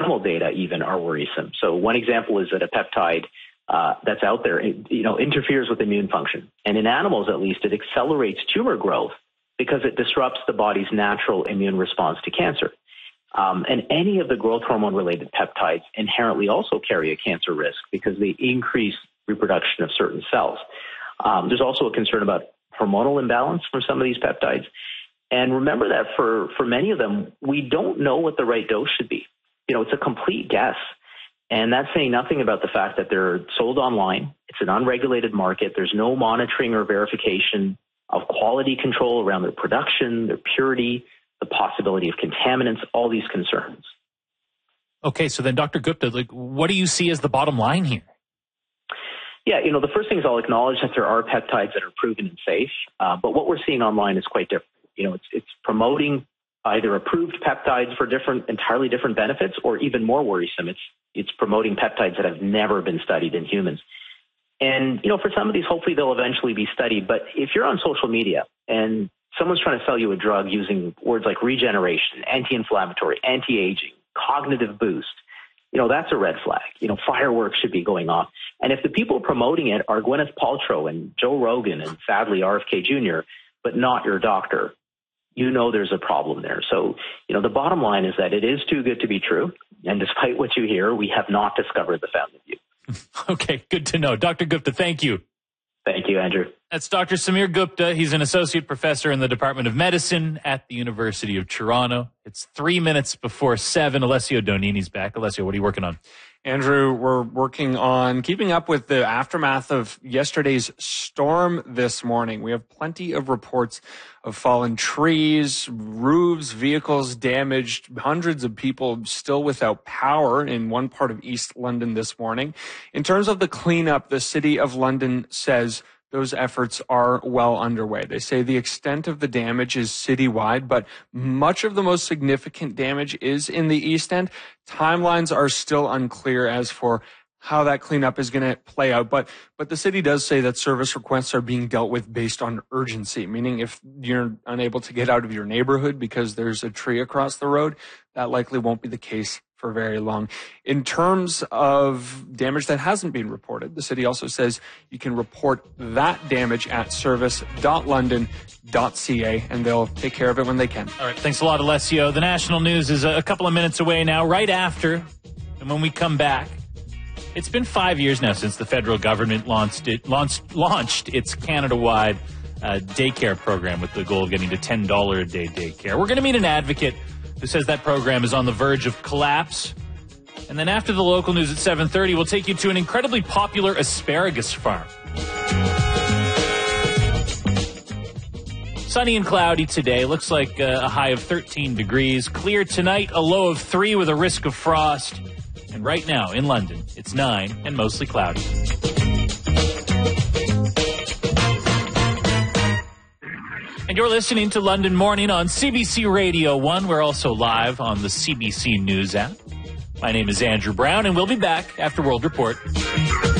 animal data even are worrisome. So one example is that a peptide that's out there, interferes with immune function. And in animals, at least, it accelerates tumor growth because it disrupts the body's natural immune response to cancer. And any of the growth hormone-related peptides inherently also carry a cancer risk because they increase reproduction of certain cells. There's also a concern about hormonal imbalance for some of these peptides. And remember that for many of them, we don't know what the right dose should be. It's a complete guess. And that's saying nothing about the fact that they're sold online. It's an unregulated market. There's no monitoring or verification of quality control around their production, their purity, the possibility of contaminants, all these concerns. Okay, so then Dr. Gupta, what do you see as the bottom line here? Yeah, the first thing is I'll acknowledge that there are peptides that are proven and safe, but what we're seeing online is quite different. It's promoting either approved peptides for entirely different benefits, or even more worrisome, it's promoting peptides that have never been studied in humans. And, for some of these, hopefully they'll eventually be studied. But if you're on social media and someone's trying to sell you a drug using words like regeneration, anti-inflammatory, anti-aging, cognitive boost, that's a red flag. Fireworks should be going off. And if the people promoting it are Gwyneth Paltrow and Joe Rogan and sadly RFK Jr., but not your doctor, there's a problem there. So, the bottom line is that it is too good to be true. And despite what you hear, we have not discovered the fountain of youth. Okay, good to know. Dr. Gupta, thank you. Thank you, Andrew. That's Dr. Samir Gupta. He's an associate professor in the Department of Medicine at the University of Toronto. It's 3 minutes before 7. Alessio Donini's back. Alessio, what are you working on? Andrew, we're working on keeping up with the aftermath of yesterday's storm this morning. We have plenty of reports of fallen trees, roofs, vehicles damaged, hundreds of people still without power in one part of East London this morning. In terms of the cleanup, the City of London says those efforts are well underway. They say the extent of the damage is citywide, but much of the most significant damage is in the East End. Timelines are still unclear as for how that cleanup is going to play out, but the city does say that service requests are being dealt with based on urgency, meaning if you're unable to get out of your neighborhood because there's a tree across the road, that likely won't be the case for very long. In terms of damage that hasn't been reported, the city also says you can report that damage at service.london.ca, and they'll take care of it when they can. All right, thanks a lot, Alessio. The national news is a couple of minutes away now, right after. And when we come back, it's been 5 years now since the federal government launched its Canada-wide daycare program with the goal of getting to $10 a day daycare. We're going to meet an advocate who says that program is on the verge of collapse. And then after the local news at 7:30, we'll take you to an incredibly popular asparagus farm. Sunny and cloudy today. Looks like a high of 13 degrees. Clear tonight, a low of 3 with a risk of frost. And right now in London, it's 9 and mostly cloudy. And you're listening to London Morning on CBC Radio 1. We're also live on the CBC News app. My name is Andrew Brown, and we'll be back after World Report.